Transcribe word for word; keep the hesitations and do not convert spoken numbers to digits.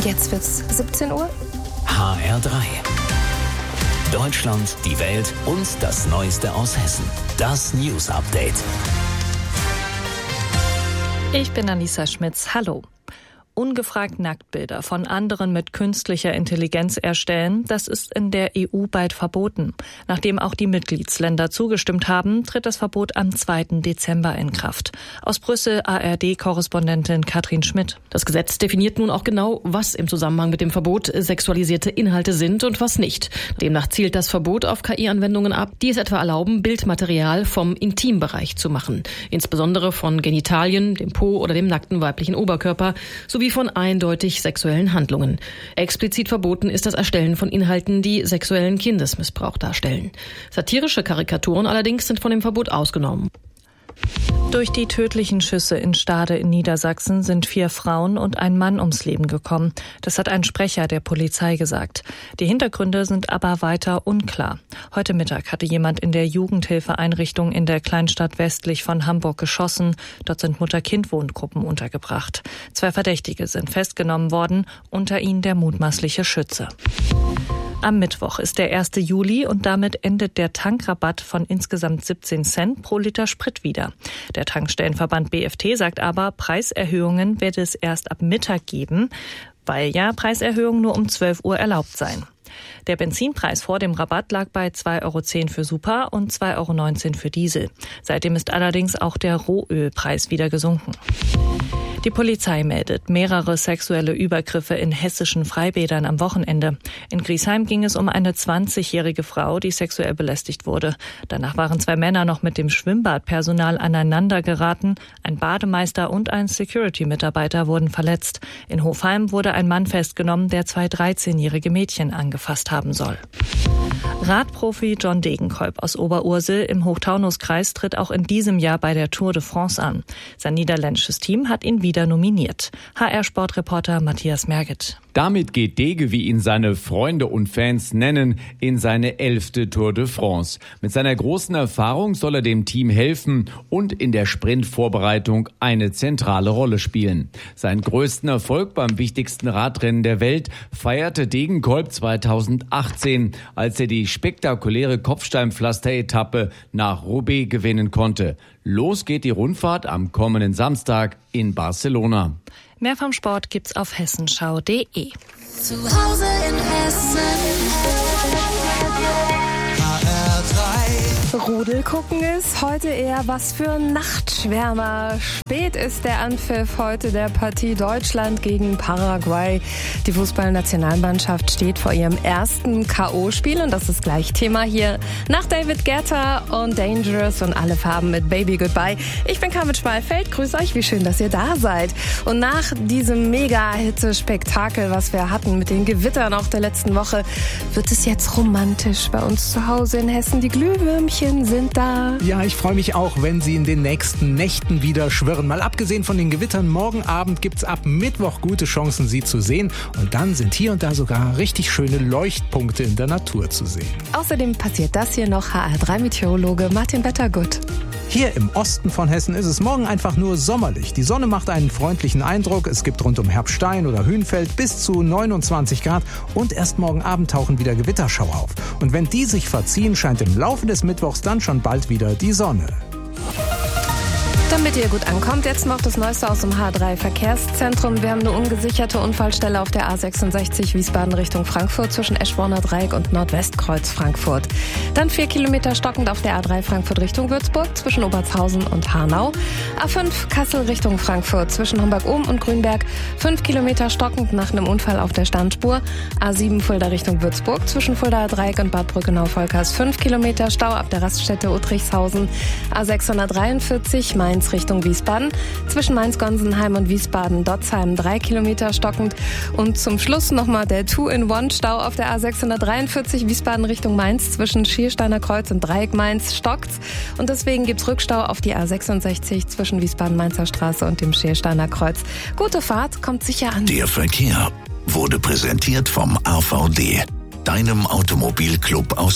Jetzt wird's siebzehn Uhr. H R drei. Deutschland, die Welt und das Neueste aus Hessen. Das News Update. Ich bin Anissa Schmitz. Hallo. Ungefragt Nacktbilder von anderen mit künstlicher Intelligenz erstellen, das ist in der E U bald verboten. Nachdem auch die Mitgliedsländer zugestimmt haben, tritt das Verbot am zweiten Dezember in Kraft. Aus Brüssel A R D-Korrespondentin Katrin Schmidt. Das Gesetz definiert nun auch genau, was im Zusammenhang mit dem Verbot sexualisierte Inhalte sind und was nicht. Demnach zielt das Verbot auf K I-Anwendungen ab, die es etwa erlauben, Bildmaterial vom Intimbereich zu machen. Insbesondere von Genitalien, dem Po oder dem nackten weiblichen Oberkörper sowie von eindeutig sexuellen Handlungen. Explizit verboten ist das Erstellen von Inhalten, die sexuellen Kindesmissbrauch darstellen. Satirische Karikaturen allerdings sind von dem Verbot ausgenommen. Durch die tödlichen Schüsse in Stade in Niedersachsen sind vier Frauen und ein Mann ums Leben gekommen. Das hat ein Sprecher der Polizei gesagt. Die Hintergründe sind aber weiter unklar. Heute Mittag hatte jemand in der Jugendhilfeeinrichtung in der Kleinstadt westlich von Hamburg geschossen. Dort sind Mutter-Kind-Wohngruppen untergebracht. Zwei Verdächtige sind festgenommen worden, unter ihnen der mutmaßliche Schütze. Am Mittwoch ist der erste Juli und damit endet der Tankrabatt von insgesamt siebzehn Cent pro Liter Sprit wieder. Der Tankstellenverband B F T sagt aber, Preiserhöhungen werde es erst ab Mittag geben, weil ja Preiserhöhungen nur um zwölf Uhr erlaubt seien. Der Benzinpreis vor dem Rabatt lag bei zwei Euro zehn für Super und zwei Euro neunzehn für Diesel. Seitdem ist allerdings auch der Rohölpreis wieder gesunken. Die Polizei meldet mehrere sexuelle Übergriffe in hessischen Freibädern am Wochenende. In Griesheim ging es um eine zwanzigjährige Frau, die sexuell belästigt wurde. Danach waren zwei Männer noch mit dem Schwimmbadpersonal aneinander geraten. Ein Bademeister und ein Security-Mitarbeiter wurden verletzt. In Hofheim wurde ein Mann festgenommen, der zwei dreizehnjährige Mädchen angefasst haben soll. Radprofi John Degenkolb aus Oberursel im Hochtaunuskreis tritt auch in diesem Jahr bei der Tour de France an. Sein niederländisches Team hat ihn wieder nominiert. H R-Sportreporter Matthias Merget. Damit geht Dege, wie ihn seine Freunde und Fans nennen, in seine elfte Tour de France. Mit seiner großen Erfahrung soll er dem Team helfen und in der Sprintvorbereitung eine zentrale Rolle spielen. Seinen größten Erfolg beim wichtigsten Radrennen der Welt feierte Degenkolb zweitausendachtzehn, als er die spektakuläre Kopfsteinpflaster-Etappe nach Roubaix gewinnen konnte. Los geht die Rundfahrt am kommenden Samstag in Barcelona. Mehr vom Sport gibt's auf hessenschau punkt de. Zu Hause in Hessen. H R drei. Rudel gucken ist heute eher was für Nachtschwärmer. Spät ist der Anpfiff heute der Partie Deutschland gegen Paraguay. Die Fußballnationalmannschaft steht vor ihrem ersten K O-Spiel und das ist gleich Thema hier nach David Guetta und Dangerous und alle Farben mit Baby Goodbye. Ich bin Carmen Schmalfeld, grüß euch, wie schön, dass ihr da seid. Und nach diesem Mega-Hitze-Spektakel, was wir hatten mit den Gewittern auch der letzten Woche, wird es jetzt romantisch bei uns zu Hause in Hessen. Die Glühwürmchen sind da. Ja, ich freue mich auch, wenn sie in den nächsten Nächten wieder schwirren. Mal abgesehen von den Gewittern, morgen Abend gibt's ab Mittwoch gute Chancen, sie zu sehen. Und dann sind hier und da sogar richtig schöne Leuchtpunkte in der Natur zu sehen. Außerdem passiert das hier noch. H R drei Meteorologe Martin Wettergut. Hier im Osten von Hessen ist es morgen einfach nur sommerlich. Die Sonne macht einen freundlichen Eindruck. Es gibt rund um Herbstein oder Hünfeld bis zu neunundzwanzig Grad. Und erst morgen Abend tauchen wieder Gewitterschauer auf. Und wenn die sich verziehen, scheint im Laufe des Mittwochs dann schon bald wieder die Sonne. Damit ihr gut ankommt, jetzt noch das Neueste aus dem H drei Verkehrszentrum. Wir haben eine ungesicherte Unfallstelle auf der A sechsundsechzig Wiesbaden Richtung Frankfurt zwischen Eschborner Dreieck und Nordwestkreuz Frankfurt. Dann vier Kilometer stockend auf der A drei Frankfurt Richtung Würzburg zwischen Obertshausen und Hanau. A fünf Kassel Richtung Frankfurt zwischen Homberg-Ohm und Grünberg. fünf Kilometer stockend nach einem Unfall auf der Standspur. A sieben Fulda Richtung Würzburg zwischen Fuldaer Dreieck und Bad Brückenau-Volkers. fünf Kilometer Stau ab der Raststätte Uttrichshausen. A sechshundertdreiundvierzig Mainz Richtung Wiesbaden, zwischen Mainz-Gonsenheim und Wiesbaden-Dotzheim drei Kilometer stockend und zum Schluss nochmal der Two-in-One-Stau auf der A sechshundertdreiundvierzig Wiesbaden Richtung Mainz zwischen Schiersteiner Kreuz und Dreieck Mainz stockt's und deswegen gibt's Rückstau auf die A sechsundsechzig zwischen Wiesbaden-Mainzer Straße und dem Schiersteiner Kreuz. Gute Fahrt, kommt sicher an. Der Verkehr wurde präsentiert vom A V D, deinem Automobilclub aus